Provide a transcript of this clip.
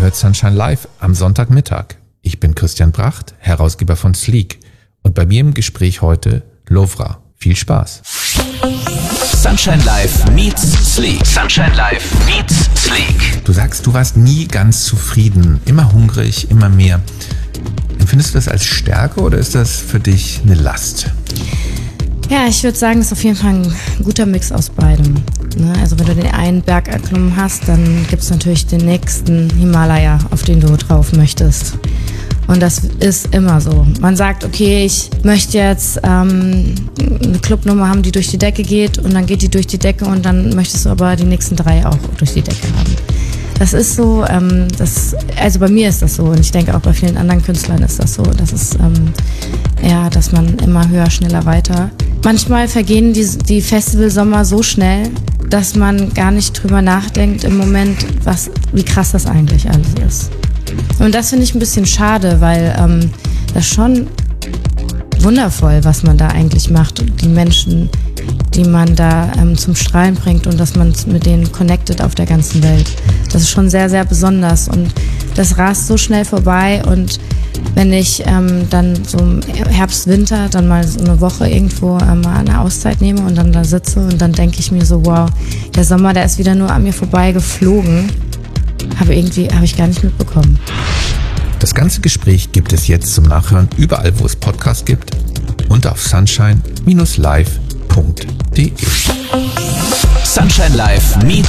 hört Sunshine Live am Sonntagmittag. Ich bin Christian Bracht, Herausgeber von Sleek. Und bei mir im Gespräch heute Lovra. Viel Spaß. Sunshine Live meets Sleek. Sunshine Live meets Sleek. Du sagst, du warst nie ganz zufrieden, immer hungrig, immer mehr. Empfindest du das als Stärke oder ist das für dich eine Last? Ja, ich würde sagen, es ist auf jeden Fall ein guter Mix aus beidem. Also wenn du den einen Berg erklommen hast, dann gibt es natürlich den nächsten Himalaya, auf den du drauf möchtest. Und das ist immer so. Man sagt, okay, ich möchte jetzt eine Clubnummer haben, die durch die Decke geht und dann geht die durch die Decke und dann möchtest du aber die nächsten 3 auch durch die Decke haben. Das ist so, also bei mir ist das so und ich denke auch bei vielen anderen Künstlern ist das so. Das ist dass man immer höher, schneller, weiter. Manchmal vergehen die Festivalsommer so schnell, dass man gar nicht drüber nachdenkt im Moment, wie krass das eigentlich alles ist. Und das finde ich ein bisschen schade, weil das schon wundervoll, was man da eigentlich macht. Die Menschen, die man da zum Strahlen bringt und dass man mit denen connectet auf der ganzen Welt. Das ist schon sehr, sehr besonders und das rast so schnell vorbei und wenn ich dann so im Herbst, Winter dann mal so eine Woche irgendwo mal eine Auszeit nehme und dann da sitze und dann denke ich mir so, wow, der Sommer, der ist wieder nur an mir vorbei geflogen. Habe ich gar nicht mitbekommen. Das ganze Gespräch gibt es jetzt zum Nachhören überall, wo es Podcasts gibt und auf sunshine-live.de. Sunshine Live meets